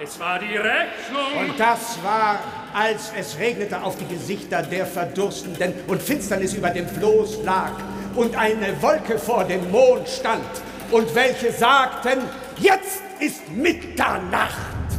es war die Rechnung. Und das war, als es regnete auf die Gesichter der Verdurstenden und Finsternis über dem Floß lag und eine Wolke vor dem Mond stand und welche sagten, jetzt ist Mitternacht.